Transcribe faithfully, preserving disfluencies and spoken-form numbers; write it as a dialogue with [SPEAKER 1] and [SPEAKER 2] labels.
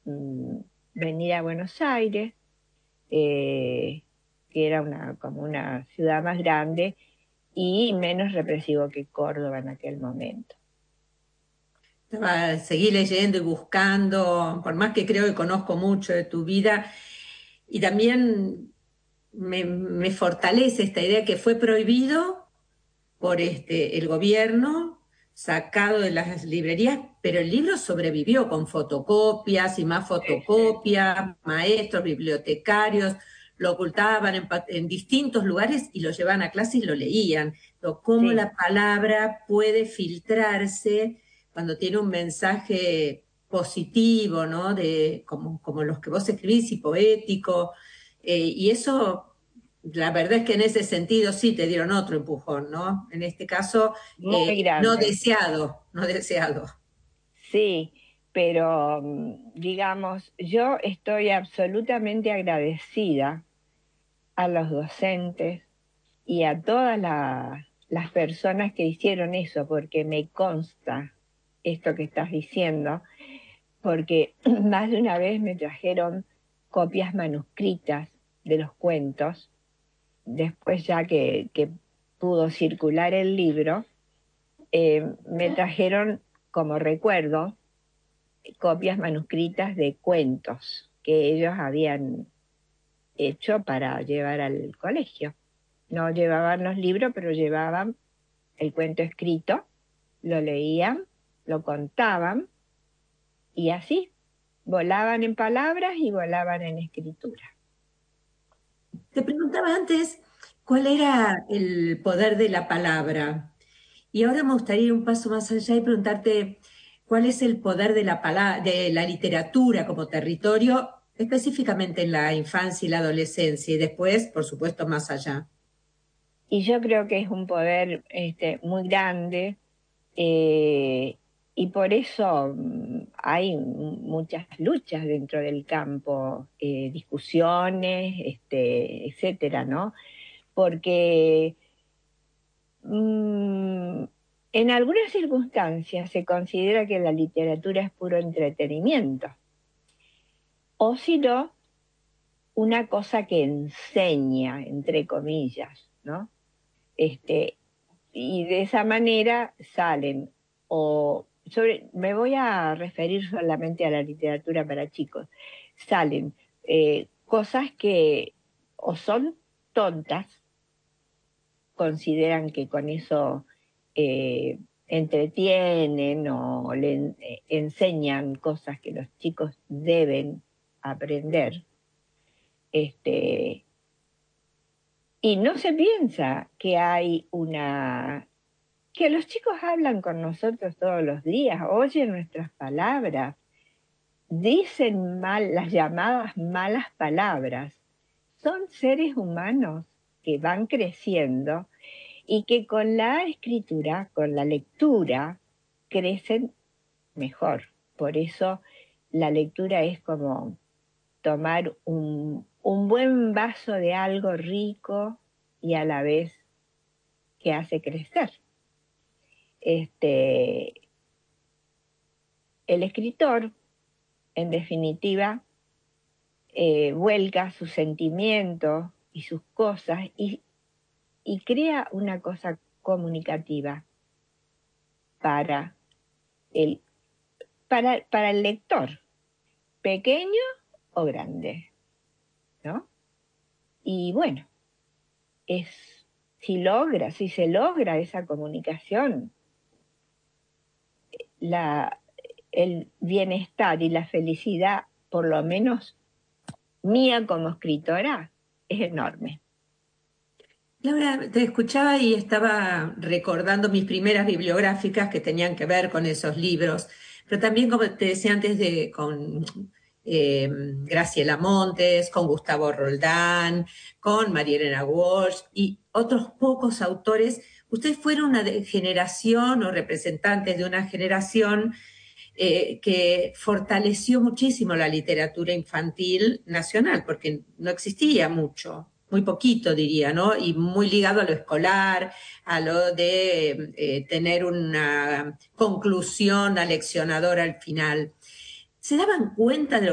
[SPEAKER 1] mm, venir a Buenos Aires, eh, que era una, como una ciudad más grande y menos represivo que Córdoba en aquel momento.
[SPEAKER 2] Estaba, seguí leyendo y buscando, por más que creo que conozco mucho de tu vida, y también me, me fortalece esta idea que fue prohibido por este, el gobierno, sacado de las librerías, pero el libro sobrevivió con fotocopias y más
[SPEAKER 1] Sí, sí.
[SPEAKER 2] fotocopias, maestros, bibliotecarios, lo ocultaban en, pa- en distintos lugares y lo llevaban a clase y lo leían. Lo, cómo
[SPEAKER 1] Sí,
[SPEAKER 2] la palabra puede filtrarse cuando tiene un mensaje positivo, ¿no? De, como, como los que vos escribís y poético. Eh, y eso la verdad es que en ese sentido sí te dieron otro empujón, ¿no? En este caso, eh,
[SPEAKER 1] muy
[SPEAKER 2] no
[SPEAKER 1] grande.
[SPEAKER 2] deseado, no deseado.
[SPEAKER 1] Sí, pero mm, digamos, yo estoy absolutamente agradecida a los docentes y a todas la- las personas que hicieron eso, porque me consta esto que estás diciendo, porque más de una vez me trajeron copias manuscritas de los cuentos, después ya que, que pudo circular el libro, eh, me trajeron como recuerdo copias manuscritas de cuentos que ellos habían hecho para llevar al colegio. No llevaban los libros, pero llevaban el cuento escrito, lo leían, lo contaban y así volaban en palabras y volaban en escritura.
[SPEAKER 2] Te preguntaba antes cuál era el poder de la palabra. Y ahora me gustaría ir un paso más allá y preguntarte cuál es el poder de la pala- de la literatura como territorio, específicamente en la infancia y la adolescencia, y después, por supuesto, más allá.
[SPEAKER 1] Y yo creo que es un poder este, muy grande, eh, y por eso mm, hay muchas luchas dentro del campo, eh, discusiones, este, etcétera, ¿no? Porque mm, en algunas circunstancias se considera que la literatura es puro entretenimiento, o si no, una cosa que enseña, entre comillas, ¿no? Este, y de esa manera salen, o sobre, me voy a referir solamente a la literatura para chicos, salen eh, cosas que o son tontas, consideran que con eso eh, entretienen o le eh, enseñan cosas que los chicos deben aprender, este, y no se piensa que hay una que los chicos hablan con nosotros todos los días, oyen nuestras palabras, dicen mal las llamadas malas palabras. Son seres humanos que van creciendo y que con la escritura, con la lectura, crecen mejor. Por eso la lectura es como tomar un, un buen vaso de algo rico y a la vez que hace crecer. Este, el escritor, en definitiva, eh, vuelca sus sentimientos y sus cosas y, y crea una cosa comunicativa para el, para, para el lector, pequeño o grande, ¿no? Y bueno, es, si logra, si se logra esa comunicación, la, el bienestar y la felicidad, por lo menos mía como escritora, es enorme.
[SPEAKER 2] Laura, te escuchaba y estaba recordando mis primeras bibliográficas que tenían que ver con esos libros, pero también, como te decía antes, de, con eh, Graciela Montes, con Gustavo Roldán, con María Elena Walsh y otros pocos autores. Ustedes fueron una de- generación o representantes de una generación eh, que fortaleció muchísimo la literatura infantil nacional, porque no existía mucho, muy poquito diría, ¿no? Y muy ligado a lo escolar, a lo de eh, tener una conclusión aleccionadora al final. ¿Se daban cuenta de lo